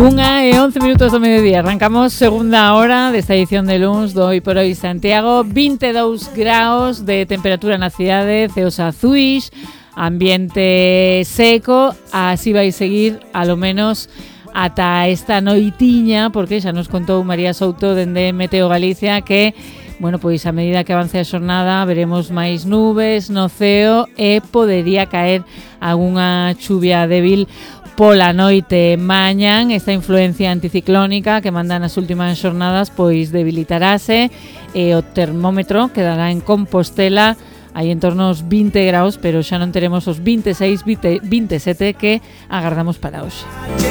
1:11 do mediodía. Arrancamos segunda hora desta edición de luns do Hoy por Hoy Santiago. 22 graus de temperatura na cidade, ceos azuis, ambiente seco. Así vai seguir, a lo menos, ata esta noitiña, porque xa nos contou María Souto dende Meteo Galicia que, bueno, pois a medida que avance a xornada veremos máis nubes no ceo e podería caer algunha chuvia débil pola noite. Mañán esta influencia anticiclónica que manda nas últimas xornadas pois debilitarase e o termómetro quedará en Compostela aí en torno aos 20 graus, pero xa non teremos os 26, 27 que agardamos para hoxe.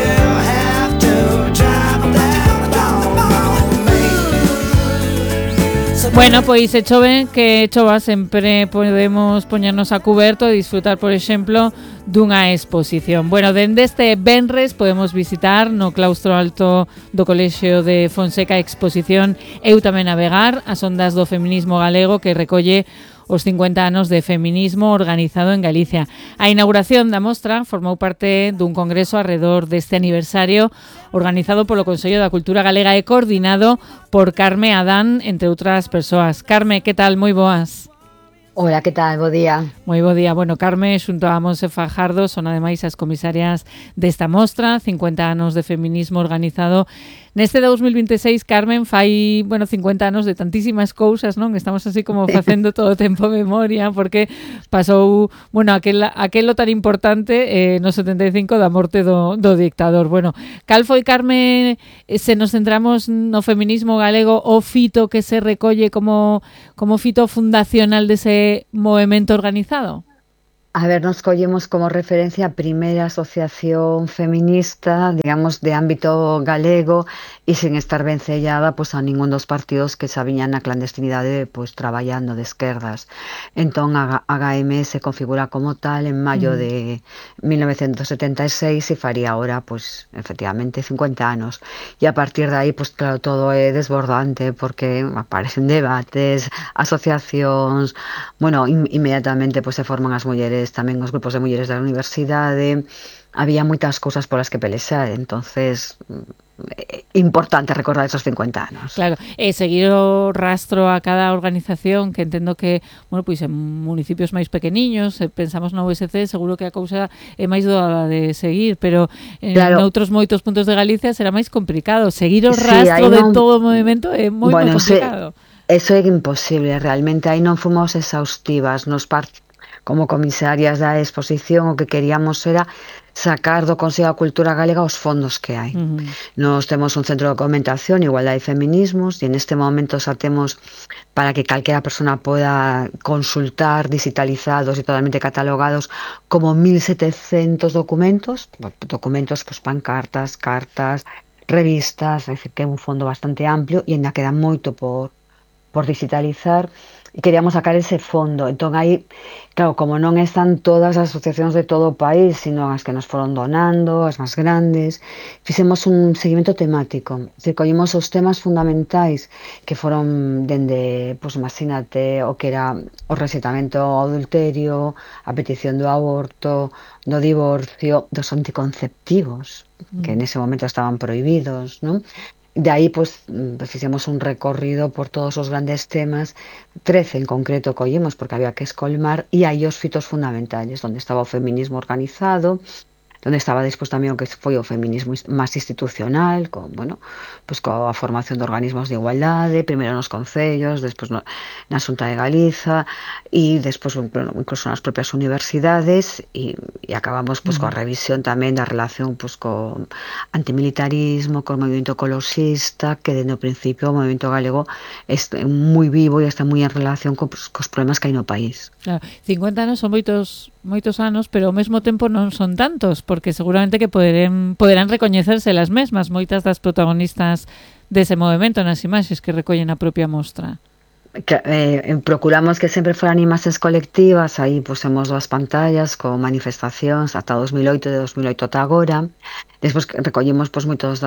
Bueno, pois se chove, que chova, sempre podemos poñernos a cuberto e disfrutar, por exemplo, dunha exposición. Bueno, dende este venres podemos visitar no claustro alto do Colexio de Fonseca a exposición Eu tamén navegar, as ondas do feminismo galego, que recolle os 50 anos de feminismo organizado en Galicia. A inauguración da mostra formou parte dun congreso arredor deste aniversario organizado polo Consello da Cultura Galega e coordinado por Carme Adán, entre outras persoas. Carme, que tal? Moi boas. Hola, que tal? Bo día. Moi bo día. Bueno, Carme xunto a Monse Fajardo son ademais as comisarias desta mostra, 50 anos de feminismo organizado. Neste 2026, Carmen, fai, 50 anos de tantísimas cousas, non? Estamos así como facendo todo o tempo memoria, porque pasou, aquelo tan importante no 75 da morte do dictador. Bueno, cal foi, Carmen, se nos centramos no feminismo galego, o fito que se recolle como fito fundacional dese movemento organizado? A ver, nos collemos como referencia a primeira asociación feminista, digamos, de ámbito galego e sin estar vencellada a ningún dos partidos que xa viñan na clandestinidade traballando de esquerdas. Entón, a HM se configura como tal en maio de 1976 e faría ahora, efectivamente, 50 anos. E a partir de aí, claro, todo é desbordante porque aparecen debates, asociacións, inmediatamente se forman as mulleres, tamén os grupos de mulleres da universidade, había moitas cousas polas que pelexar, entonces importante recordar esos 50 anos. Claro, seguir o rastro a cada organización, que entendo que, en municipios máis pequeniños, pensamos na USC, seguro que a cousa é máis doada de seguir, pero claro, noutros moitos puntos de Galicia será máis complicado. Seguir o rastro de todo o movimento é moi complicado. Eso é imposible, realmente aí non fomos exhaustivas, como comisarias da exposición o que queríamos era sacar do Consello da Cultura Galega os fondos que hai. Nos temos un centro de documentación, igualdade e feminismos, e neste momento xa temos para que calquera persona poda consultar digitalizados e totalmente catalogados como 1700 documentos, pancartas, cartas, revistas, é dicir, que é un fondo bastante amplio e ainda queda moito por digitalizar. E queríamos sacar ese fondo. Entón aí, claro, como non están todas as asociacións de todo o país, sino as que nos foron donando, as máis grandes, fixemos un seguimento temático. Recollemos os temas fundamentais que foron dende, imagínate, o que era o rexeitamento ao adulterio, a petición do aborto, do divorcio, dos anticonceptivos, que nese momento estaban prohibidos, non? De aí, fixemos un recorrido por todos os grandes temas, 13 en concreto collemos porque había que escolmar, e aí os fitos fundamentales, onde estaba o feminismo organizado, onde estaba despois tamén o que foi o feminismo máis institucional, coa formación de organismos de igualdade, primeiro nos concellos, despois na Xunta de Galiza, e despois incluso nas propias universidades, e acabamos coa revisión tamén da relación co antimilitarismo, co movimento ecoloxista, que dende o principio o movimento galego é moi vivo e está moi en relación cos problemas que hai no país. Claro, 50 anos son moitos anos, pero ao mesmo tempo non son tantos, porque seguramente que poderán recoñecerse las mesmas moitas das protagonistas dese movimento nas imaxes que recollen a propia mostra. Procuramos que sempre foran imaxes colectivas, aí pusemos 2 pantallas con manifestacións ata 2008, de 2008 ata agora. Despois recollemos moitos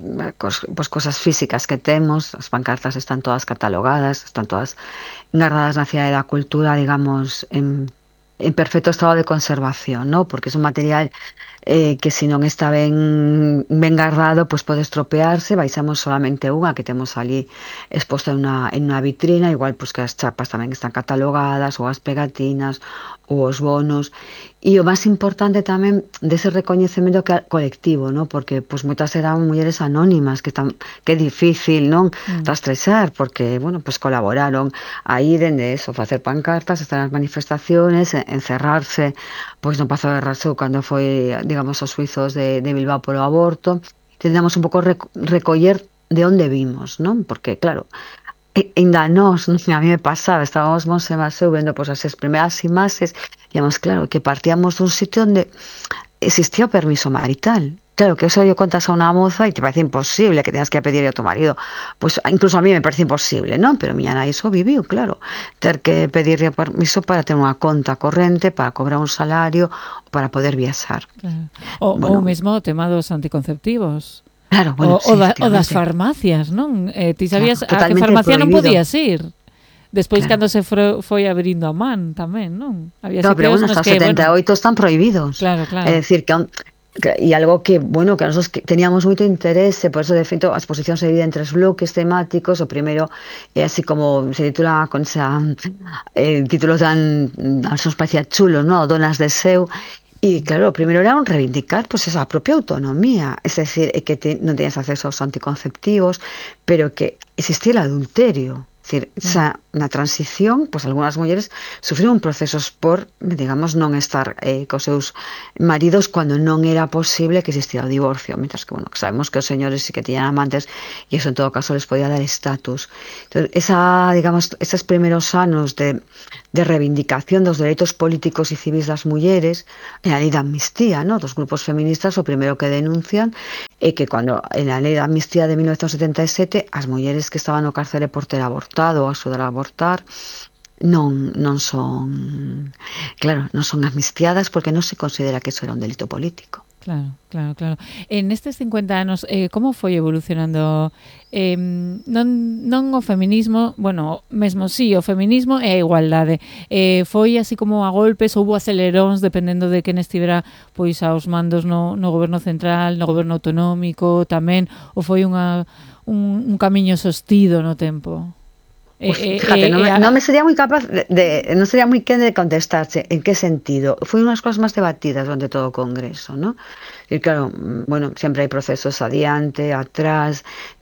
cosas físicas que temos, as pancartas están todas catalogadas, están todas engardadas na Cidade da Cultura, digamos, en en perfecto estado de conservación, ¿no? Porque es un material que se non está ben guardado, pois pode estropearse. Baixamos solamente unha que temos ali exposta en unha vitrina, igual pois que as chapas tamén están catalogadas, ou as pegatinas, ou os bonos. E o máis importante tamén dese recoñecemento colectivo, ¿no? Porque pois moitas eran mulleres anónimas que é difícil, non, rastrexar, porque, bueno, pois colaboraron aí dende eso, facer pancartas, estar nas manifestaciones, encerrarse pois no Pazo de Rasou cando foi, digamos, os suizos de Bilbao polo aborto. Tentamos un pouco recoller de onde vimos, non? Porque, claro, ainda nós, a mí me pasaba, estábamos Monse e Maseu vendo pois as primeiras imaxes, e íamos, claro, que partíamos dun sitio onde existía o permiso marital. Claro, que eso yo contas a unha moza e te parece imposible que tengas que pedirle a tu marido. Pois incluso a mí me parece imposible, non? Pero miña nai iso viviu, claro. Ter que pedirle permiso para ter unha conta corrente, para cobrar un salario, para poder viaxar. Claro. Ou mesmo o tema dos anticonceptivos. Claro, bueno, o das farmacias, non? Ti sabías claro, a que farmacia non prohibido. podías ir. Despois, cando se foi abrindo a man tamén, non? Había pero bueno, hasta 78 están prohibidos. Claro, claro. É dicir, e algo que, bueno, que nosotros teníamos moito interese, por eso de feito a exposición se divide en 3 bloques temáticos. O primeiro é así como se titula con esa títulos dan nos parecía chulos, ¿no? Donas de seu. E claro, o primeiro era un reivindicar pois esa propia autonomía, es decir, que non tenías acceso aos anticonceptivos, pero que existía el adulterio. Es decir, na transición, pois algunhas mulleres sufriron procesos por, digamos, non estar cos seus maridos cando non era posible que existira o divorcio, mientras que, bueno, sabemos que os señores sí que tiñan amantes e eso en todo caso les podía dar estatus. Entonces, digamos, esos primeros anos de reivindicación dos dereitos políticos e civis das mulleres, e a lei de amnistía, ¿no? Dos grupos feministas o primeiro que denuncian é que cando en a lei de amnistía de 1977 as mulleres que estaban no cárcere por ter abortado ou axudar a abortar non son, claro, non son amnistiadas porque non se considera que eso era un delito político. Claro. En estes 50 anos, como foi evolucionando non o feminismo, bueno, mesmo sí, o feminismo e a igualdade. Foi así como a golpes, houbo aceleróns dependendo de quen estivera pois aos mandos no goberno central, no goberno autonómico tamén, ou foi un camiño sostido no tempo? Pues fíjate, no me sería muy capaz no sería muy quien de contestarse en qué sentido. Fue unas cosas más debatidas durante todo o Congreso, ¿no? Y claro, bueno, sempre hai procesos adiante, atrás.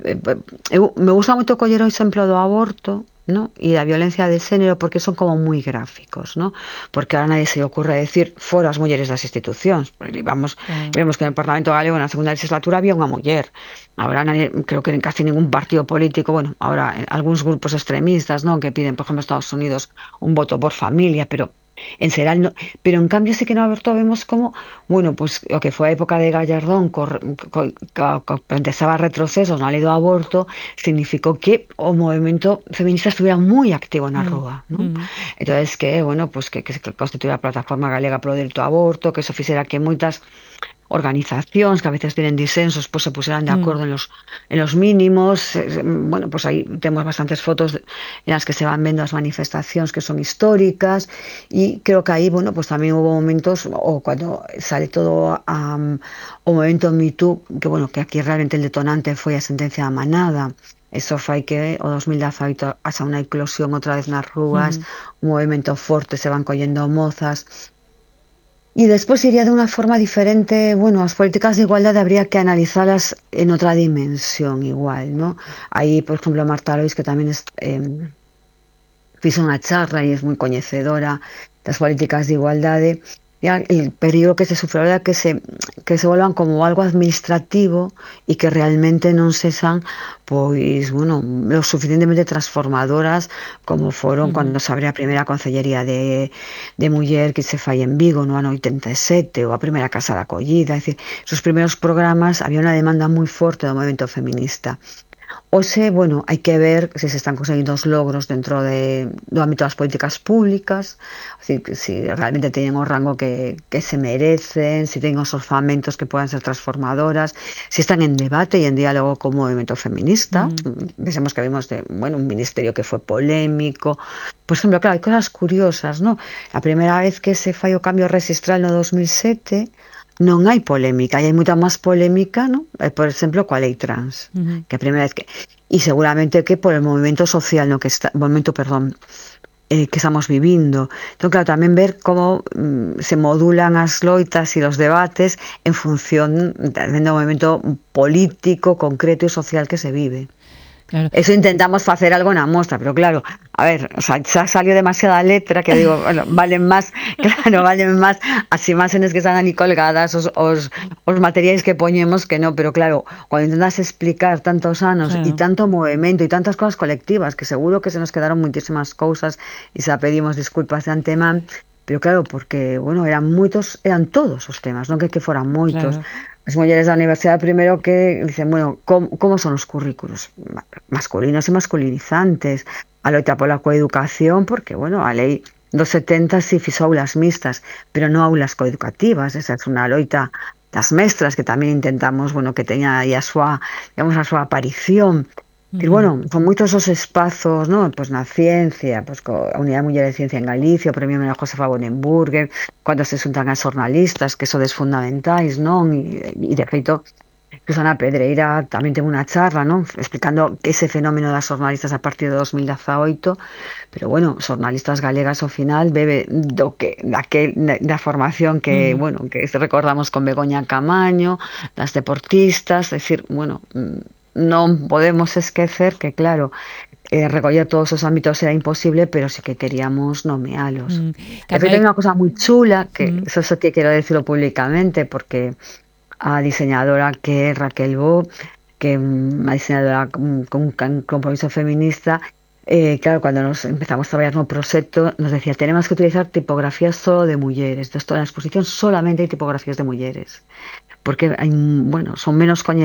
Me gusta moito coller o exemplo do aborto, ¿no? Y la violencia de género porque son como muy gráficos, ¿no? Porque ahora nadie se le ocurre decir fora as mulleres das institucións. Vemos que en el Parlamento Galego na segunda legislatura había unha muller. Ahora nadie, creo que en casi ningún partido político, bueno, ahora algúns grupos extremistas, ¿no? Que piden, por ejemplo, en Estados Unidos un voto por familia, pero en xeral no, pero en cambio sí que no aborto vemos como, bueno, pues o que foi a época de Gallardón empezaba retrocesos na lei do aborto, significou que o movimento feminista estuviera moi activo na rúa, ¿no? Entonces que, bueno, pues que constituía a plataforma galega pro dereito ao aborto, que eso fixera que moitas organizacións que a veces tienen disensos pues se pusieran de acordo en los mínimos. Bueno, pues ahí temos bastantes fotos en las que se van vendo as manifestacións que son históricas e creo que aí, bueno, pues tamén hubo momentos o cuando sale todo o movimento Me Too, que bueno, que aquí realmente el detonante foi a sentencia da Manada. Eso fai que o 2018 haxa unha eclosión outra vez nas rúas, un movimento forte, se van collendo mozas. Y después iría de una forma diferente. Bueno, las políticas de igualdad habría que analizarlas en otra dimensión igual, ¿no? Ahí, por ejemplo, Marta Lois, que también hizo una charla y es muy conocedora de las políticas de igualdad, el peligro que se sufre ahora que se vuelvan como algo administrativo y que realmente non sexan pois, bueno, lo suficientemente transformadoras como foron cando se abre a primeira concellería de muller que se fai en Vigo no ano 87 ou a primeira casa de acollida. É dicir, esos primeiros programas había unha demanda moi forte do movimento feminista. Hoxe, bueno, hai que ver se se están conseguindo os logros dentro do ámbito das políticas públicas, así que si realmente teñen o rango que se merecen, si teñen os orzamentos que podan ser transformadoras, si están en debate e en diálogo co movimento feminista. Pensemos que vimos bueno, un ministerio que foi polémico. Por exemplo, claro, hai cosas curiosas, ¿no? A primeira vez que se fai o cambio rexistral no 2007, non hai polémica, e hai moita máis polémica, ¿no? Por exemplo, coa lei trans, que a primeira vez que... E seguramente que por el movimento social no que está, movimento, perdón, que estamos vivindo. Entón, claro, tamén ver como se modulan as loitas e os debates en función do movimento político, concreto e social que se vive. Claro. Eso intentamos facer algo na mostra, pero claro, a ver, o sea, xa salió demasiada letra que digo, bueno, valen máis, claro, valen máis as imaxes que están ali colgadas, os materiais que poñemos que non, pero claro, cando intentas explicar tantos anos e tanto movimento e tantas cosas colectivas, que seguro que se nos quedaron moitísimas cousas e xa pedimos disculpas de antemán, pero claro, porque, bueno, eran todos os temas, non que foran moitos. Claro. As mulleres da universidade primeiro que dicen, bueno, como son os currículos masculinos e masculinizantes, a loita pola coeducación, porque, bueno, a lei dos 70 si fixo aulas mixtas, pero non aulas coeducativas, esa é unha loita das mestras que tamén intentamos, bueno, que teña aí a súa, digamos, a súa aparición. Que, bueno, con moitos os espazos, ¿no? Pues na ciencia, pues a Unidade de Muller de Ciencia en Galicia, o Premio María Josefa Bonenburger, cando se xuntan as xornalistas, que sodes fundamentais, non? E de feito, Susana Pedreira tamén teve unha charla, non? Explicando ese fenómeno das xornalistas a partir de 2018, pero bueno, xornalistas galegas ao final bebe da formación que, bueno, que recordamos con Begoña Camaño, das deportistas, decir, bueno, non podemos esquecer que, claro, recoller todos os ámbitos era imposible, pero sí que queríamos nomealos. De feito, hai unha cosa moi chula, que eso que quero decirlo públicamente, porque a diseñadora que é Raquel Bo, que é unha diseñadora con un compromiso feminista, claro, cando nos empezamos a traballar no proxecto, nos decía, tenemos que utilizar tipografías solo de mulleres. Entonces, toda a exposición solamente hai tipografías de mulleres, porque hai, bueno, son menos